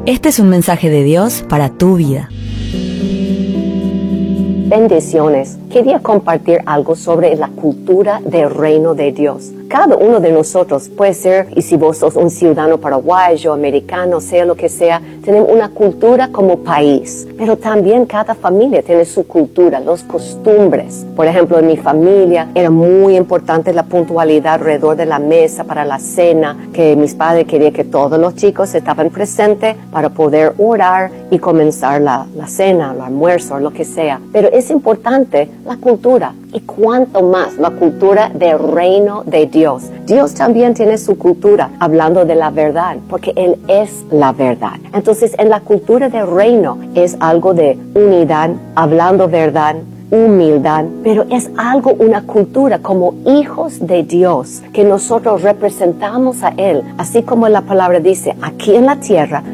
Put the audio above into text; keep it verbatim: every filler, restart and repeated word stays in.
Este es un mensaje de Dios para tu vida. Bendiciones. Quería compartir algo sobre la cultura del reino de Dios. Cada uno de nosotros puede ser, y si vos sos un ciudadano paraguayo, americano, sea lo que sea, tenemos una cultura como país. Pero también cada familia tiene su cultura, los costumbres. Por ejemplo, en mi familia era muy importante la puntualidad alrededor de la mesa para la cena, que mis padres querían que todos los chicos estaban presentes para poder orar y comenzar la, la cena, el almuerzo, lo que sea. Pero es importante la cultura, y cuanto más la cultura del reino de Dios. Dios también tiene su cultura hablando de la verdad, porque Él es la verdad. Entonces, en la cultura del reino es algo de unidad, hablando verdad, humildad, pero es algo, una cultura como hijos de Dios, que nosotros representamos a Él, así como la palabra dice, aquí en la tierra,